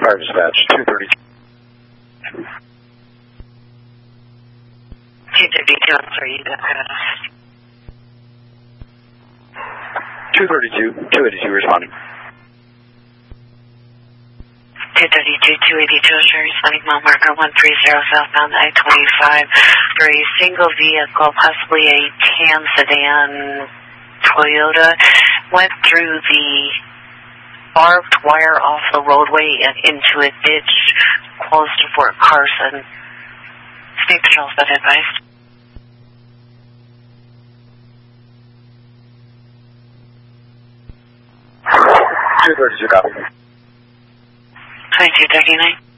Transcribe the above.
Fire dispatch, 232. 232, I'm sorry, you got cut off. 232, 282 responding. 232, 282, sure, responding mile marker 130 southbound I-25 for a single vehicle, possibly a tan sedan Toyota, went through the barbed wire off the roadway and into a ditch close to Fort Carson. State Patrol's been advised. Two 32 copy. 2239.